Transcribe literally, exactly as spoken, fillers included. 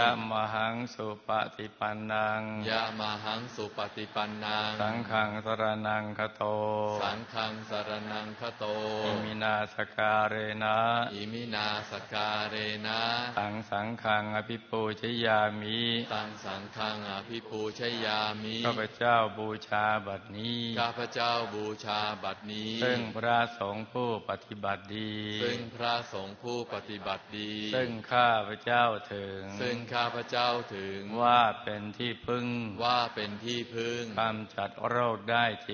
ยะมหังสุปฏิปันนังยะมหังสุปฏิปันนังสังฆังสรณังคโตสังฆังสรณังคโตอิมินาสการเรนะอิมินาสการเรนะตังสังฆังอภิปูชยามิตังสังฆังอภิปูชยามิข้าพเจ้าบูชาบัดนี้ข้าพเจ้าบูชาบัดนี้ซึ่งพระสงฆ์ผู้ปฏิบัติดีซึ่งพระสงฆ์ผู้ปฏิบัติดีซึ่งข้าพเจ้าถึงซึ่งข้าพเจ้าถึงว่าเป็นที่พึ่งว่าเป็นที่พึ่งกำจัดโรคได้